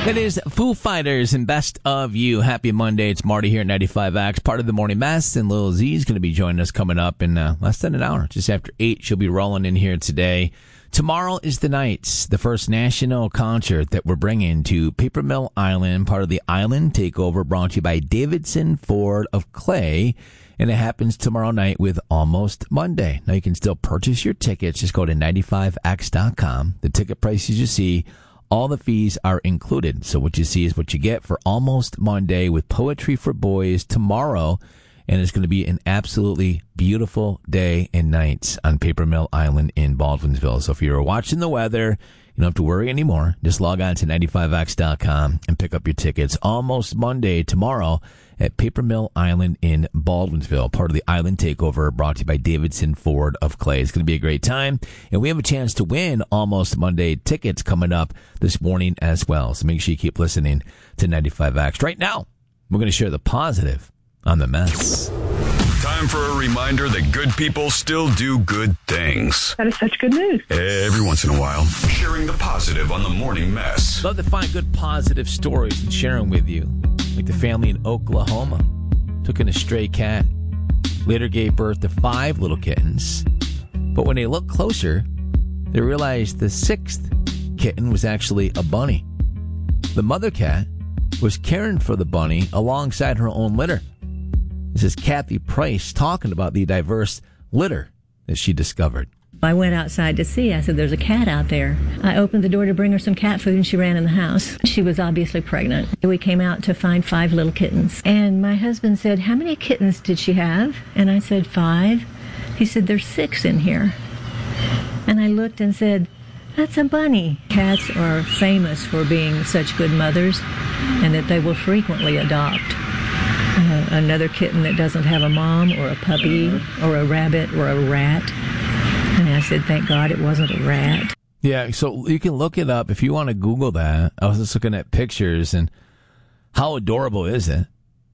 That is Foo Fighters and Best of You. Happy Monday. It's Marty here at 95X, part of the Morning Mess. And Lil Z is going to be joining us coming up in less than an hour, just after 8. She'll be rolling in here today. Tomorrow is the night, the first national concert that we're bringing to Paper Mill Island, part of the Island Takeover, brought to you by Davidson Ford of Clay. And it happens tomorrow night with Almost Monday. Now, you can still purchase your tickets. Just go to 95x.com. The ticket prices you see, all the fees are included. So what you see is what you get for Almost Monday with Poetry for Boys tomorrow. And it's going to be an absolutely beautiful day and night on Paper Mill Island in Baldwinsville. So if you're watching the weather, you don't have to worry anymore. Just log on to 95x.com and pick up your tickets. Almost Monday tomorrow at Paper Mill Island in Baldwinsville, part of the Island Takeover, brought to you by Davidson Ford of Clay. It's going to be a great time, and we have a chance to win Almost Monday tickets coming up this morning as well. So make sure you keep listening to 95X. Right now, we're going to share the positive on the mess. Time for a reminder that good people still do good things. That is such good news. Every once in a while, sharing the positive on the morning mess. Love to find good positive stories and share them with you. Like the family in Oklahoma took in a stray cat, later gave birth to 5 little kittens. But when they looked closer, they realized the 6th kitten was actually a bunny. The mother cat was caring for the bunny alongside her own litter. This is Kathy Price talking about the diverse litter that she discovered. I went outside to see. I said, there's a cat out there. I opened the door to bring her some cat food, and she ran in the house. She was obviously pregnant. We came out to find 5 little kittens. And my husband said, how many kittens did she have? And I said, 5. He said, there's 6 in here. And I looked and said, that's a bunny. Cats are famous for being such good mothers, and that they will frequently adopt another kitten that doesn't have a mom, or a puppy, or a rabbit, or a rat. And I said, thank God it wasn't a rat. Yeah, so you can look it up if you want to Google that. I was just looking at pictures, and how adorable is it?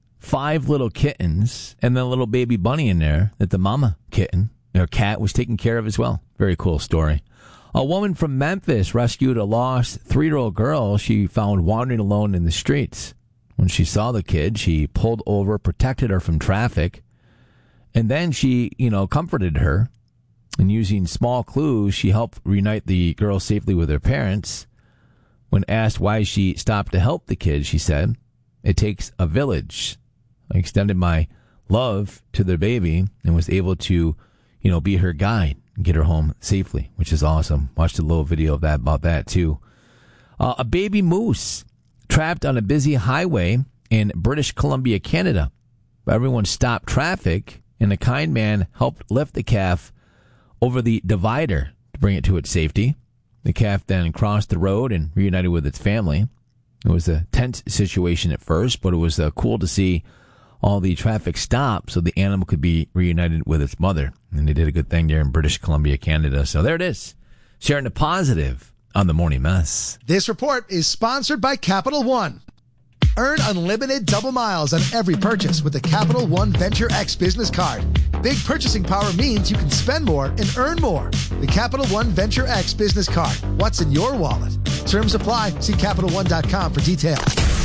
5 little kittens, and then a little baby bunny in there that the mama kitten, or cat, was taking care of as well. Very cool story. A woman from Memphis rescued a lost 3-year-old girl she found wandering alone in the streets. When she saw the kid, she pulled over, protected her from traffic, and then she, comforted her. And using small clues, she helped reunite the girl safely with her parents. When asked why she stopped to help the kid, she said, it takes a village. I extended my love to their baby and was able to, be her guide and get her home safely, which is awesome. Watched a little video of that about that, too. A baby moose trapped on a busy highway in British Columbia, Canada. Everyone stopped traffic, and a kind man helped lift the calf over the divider to bring it to its safety. The calf then crossed the road and reunited with its family. It was a tense situation at first, but it was cool to see all the traffic stop so the animal could be reunited with its mother. And they did a good thing there in British Columbia, Canada. So there it is, sharing the positive on the Morning Mess. This report is sponsored by Capital One. Earn unlimited double miles on every purchase with the Capital One Venture X business card. Big purchasing power means you can spend more and earn more. The Capital One Venture X business card. What's in your wallet? Terms apply. See CapitalOne.com for details.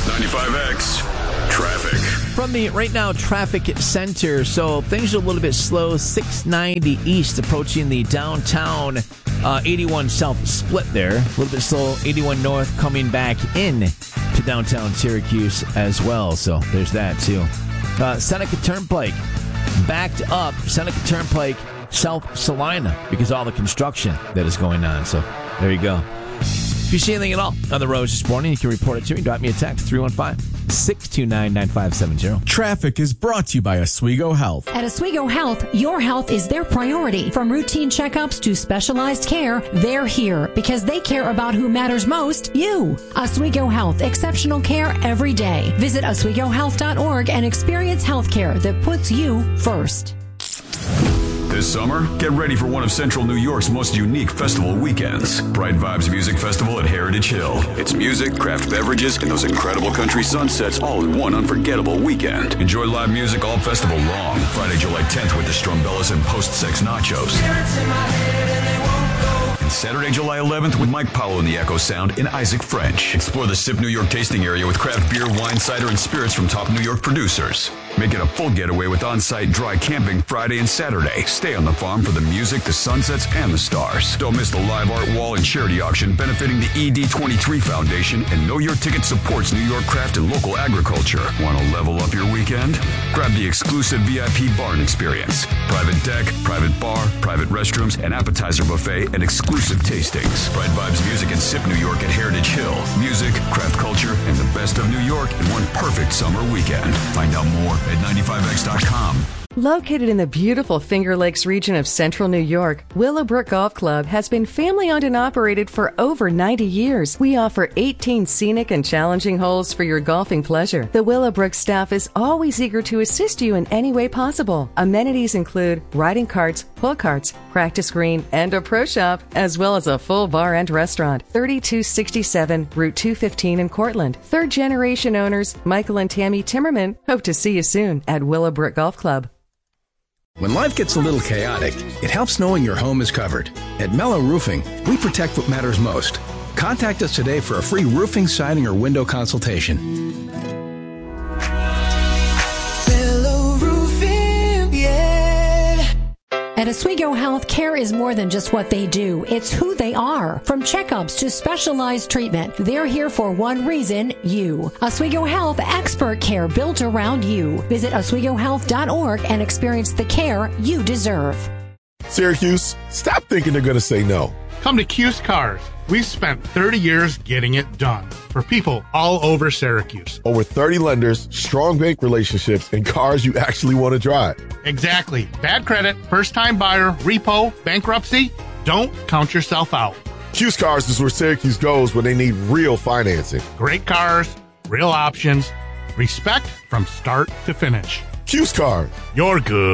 95X Traffic. From the Right Now Traffic Center, so things are a little bit slow. 690 east approaching the downtown 81 south split there. A little bit slow. 81 north coming back in to downtown Syracuse as well. So there's that too. Seneca Turnpike backed up. Seneca Turnpike, South Salina, because of all the construction that is going on. So there you go. If you see anything at all on the roads this morning, you can report it to me. Drop me a text, 315-629-9570. Traffic is brought to you by Oswego Health. At Oswego Health, your health is their priority. From routine checkups to specialized care, they're here because they care about who matters most, you. Oswego Health, exceptional care every day. Visit OswegoHealth.org and experience health care that puts you first. This summer, get ready for one of Central New York's most unique festival weekends. Bright Vibes Music Festival at Heritage Hill. It's music, craft beverages, and those incredible country sunsets all in one unforgettable weekend. Enjoy live music all festival long. Friday, July 10th with the Strumbellas and Post-Sex Nachos. And Saturday, July 11th with Mike Powell in the Echo Sound and Isaac French. Explore the Sip New York tasting area with craft beer, wine, cider, and spirits from top New York producers. Make it a full getaway with on-site dry camping Friday and Saturday. Stay on the farm for the music, the sunsets, and the stars. Don't miss the live art wall and charity auction benefiting the ED23 Foundation, and Know Your Ticket supports New York craft and local agriculture. Want to level up your weekend? Grab the exclusive VIP barn experience. Private deck, private bar, private restrooms, an appetizer buffet, and exclusive tastings. Bright Vibes Music and Sip New York at Heritage Hill. Music, craft culture, and the best of New York in one perfect summer weekend. Find out more at 95x.com. Located in the beautiful Finger Lakes region of central New York, Willowbrook Golf Club has been family-owned and operated for over 90 years. We offer 18 scenic and challenging holes for your golfing pleasure. The Willowbrook staff is always eager to assist you in any way possible. Amenities include riding carts, pull carts, practice green, and a pro shop, as well as a full bar and restaurant. 3267 Route 215 in Cortland. Third-generation owners Michael and Tammy Timmerman hope to see you soon at Willowbrook Golf Club. When life gets a little chaotic, it helps knowing your home is covered. At Mellow Roofing, we protect what matters most. Contact us today for a free roofing, siding, or window consultation. Mellow Roofing, yeah. At Oswego Health, care is more than just what they do. It's who they are. From checkups to specialized treatment, they're here for one reason, you. Oswego Health, expert care built around you. Visit OswegoHealth.org and experience the care you deserve. Syracuse, stop thinking they're going to say no. Come to Cuse Cars. We've spent 30 years getting it done for people all over Syracuse. Over 30 lenders, strong bank relationships, and cars you actually want to drive. Exactly. Bad credit, first-time buyer, repo, bankruptcy. Don't count yourself out. Cuse Cars is where Syracuse goes when they need real financing. Great cars, real options, respect from start to finish. Cuse Cars. You're good.